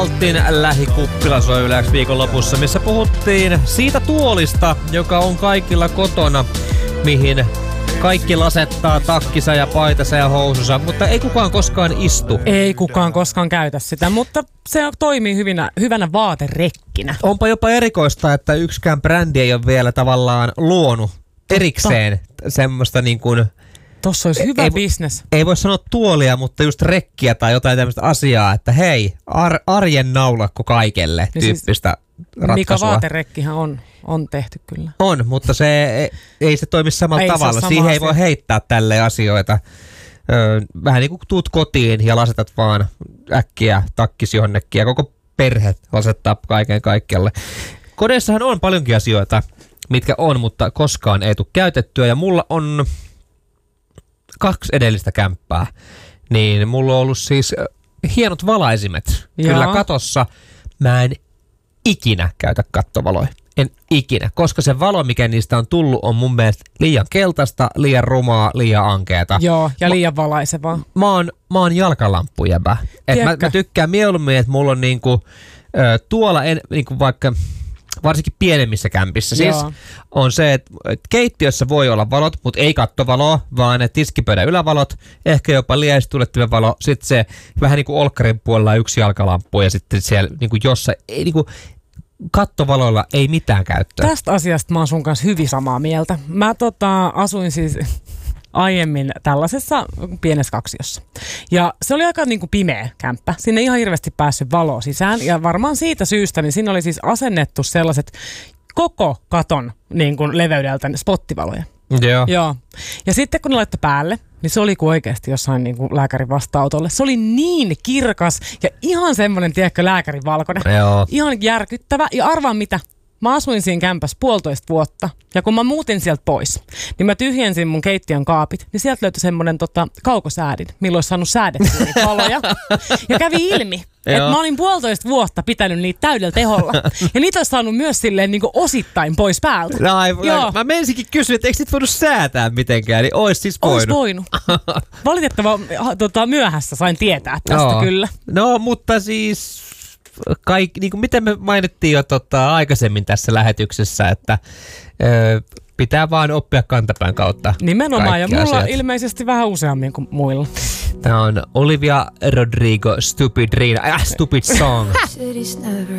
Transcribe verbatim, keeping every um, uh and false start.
Oltiin lähikuppila soi yleensä viikonlopussa, missä puhuttiin siitä tuolista, joka on kaikilla kotona, mihin kaikki lasettaa takkisa ja paitasa ja housusa, mutta ei kukaan koskaan istu. Ei kukaan koskaan käytä sitä, mutta se toimii hyvinä, hyvänä vaaterekkinä. Onpa jopa erikoista, että yksikään brändi ei ole vielä tavallaan luonut erikseen semmoista niin kuin... Tossa olisi hyvä ei, business. Ei voi sanoa tuolia, mutta just rekkiä tai jotain tämmöistä asiaa, että hei, ar- arjen naulakko kaikelle niin tyyppistä siis, ratkaisua. Mikä vaaterekkihän on, on tehty kyllä. On, mutta se ei, ei se toimi samalla ei tavalla. Se Siihen sama ei voi heittää tälle asioita. Öö, vähän niin kuin tuut kotiin ja lasetat vaan äkkiä takkisi jonnekin ja koko perhe lasettaa kaiken kaikkialle. Kodeissahan on paljonkin asioita, mitkä on, mutta koskaan ei tule käytettyä ja mulla on... kaksi edellistä kämppää, niin mulla on ollut siis hienot valaisimet. Jaa. Kyllä katossa mä en ikinä käytä kattovaloja. En ikinä, koska se valo, mikä niistä on tullut, on mun mielestä liian keltaista, liian rumaa, liian ankeata. Joo, ja liian valaisevaa. Mä oon, mä oon jalkalampujäbä. Et mä, mä tykkään mieluummin, että mulla on niinku, ö, tuolla en, niinku vaikka... varsinkin pienemmissä kämpissä. Siis Joo. on se, että keittiössä voi olla valot, mutta ei kattovaloa, vaan ne tiskipöydän ylävalot, ehkä jopa liestulettimen valo, sitten se vähän niin kuin olkkarin puolella yksi jalkalamppu ja sitten siellä niin kuin jossain, ei niin kuin kattovaloilla ei mitään käyttöä. Tästä asiasta mä oon sun kanssa hyvin samaa mieltä. Mä tota, asuin siis aiemmin tällaisessa pienessä kaksiossa. Ja se oli aika niin kuin pimeä kämppä. Sinne ei ihan hirveästi päässyt valoa sisään. Ja varmaan siitä syystä, niin siinä oli siis asennettu sellaiset koko katon niin kuin leveydeltä spottivaloja. Joo. Joo. Ja sitten kun ne laittoi päälle, niin se oli kuin oikeasti jossain niin kuin lääkärin vastaanotolle. Se oli niin kirkas ja ihan semmoinen, tiedätkö, lääkärin valkoinen. Joo. Ihan järkyttävä. Ja arvaan mitä? Mä asuin siinä kämpässä puolitoista vuotta, ja kun mä muutin sieltä pois, niin mä tyhjensin mun keittiön kaapit, niin sieltä löytyi semmoinen tota, kaukosäädin, milloin olisi saanut säädettyä niitä valoja. Ja kävi ilmi, että mä olin puolitoista vuotta pitänyt niitä täydellä teholla. Ja niitä olisi saanut myös silleen niin kuin osittain pois päältä. No, aivan. Mä menisinkin kysyä, että eikö niitä voinut säätää mitenkään, niin ois siis voinut. Ois voinut. Valitettavasti tota, myöhässä sain tietää tästä no. kyllä. No, mutta siis... Kaik, niin kuin miten me mainittiin jo tota, aikaisemmin tässä lähetyksessä, että ö, pitää vaan oppia kantapään kautta. Nimenomaan, ja mulla asiat. ilmeisesti vähän useammin kuin muilla. Tämä on Olivia Rodrigo, Stupid Reina, äh, Stupid Song.